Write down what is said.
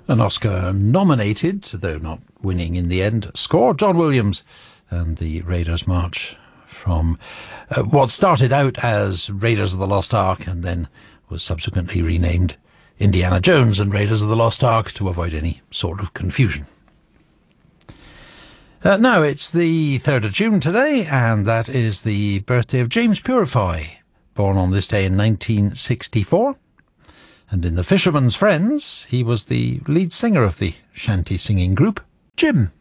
An Oscar-nominated, though not winning in the end, score, John Williams and the Raiders March from what started out as Raiders of the Lost Ark and then was subsequently renamed Indiana Jones and Raiders of the Lost Ark to avoid any sort of confusion. Now, it's the 3rd of June today, and that is the birthday of James Purify, born on this day in 1964. And in The Fisherman's Friends, he was the lead singer of the shanty singing group, Jim.